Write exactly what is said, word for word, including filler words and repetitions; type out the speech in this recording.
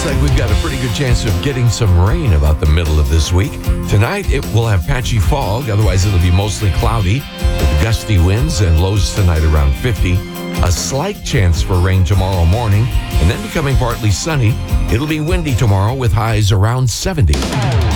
like we've got a pretty good chance of getting some rain about the middle of this week. Tonight, it will have patchy fog. Otherwise, it'll be mostly cloudy with gusty winds and lows tonight around fifty. A slight chance for rain tomorrow morning, and then becoming partly sunny. It'll be windy tomorrow with highs around seventy.